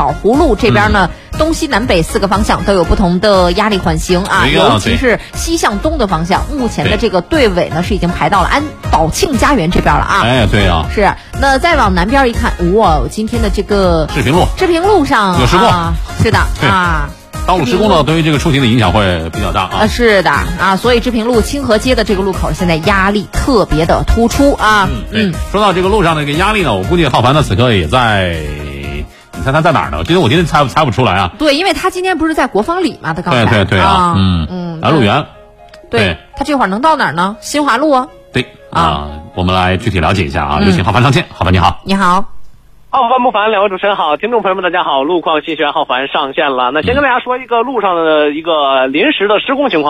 宝湖路这边呢，东西南北4个方向都有不同的压力缓行啊，尤其是西向东的方向，目前的这个队尾呢是已经排到了宝庆家园这边了啊。 哎，对啊， 是。那再往南边一看，哇，今天的这个志平路上有施工， 是的啊。 道路施工呢，对于这个出行的影响会比较大啊。 是的啊，所以志平路清河街的这个路口现在压力特别的突出啊。 说到这个路上的这个压力呢，我估计浩凡呢此刻也在，你猜他在哪儿呢？我今天猜不出来啊。 对，因为他今天不是在国防里嘛，他刚才对啊，南路园。 对，他这会儿能到哪儿呢？新华路啊。 对啊，我们来具体了解一下啊。有请浩凡上线。浩凡你好。 你好。 浩凡不凡，两位主持人好，听众朋友们大家好，路况信息员浩凡上线了。那先跟大家说一个路上的一个临时的施工情况。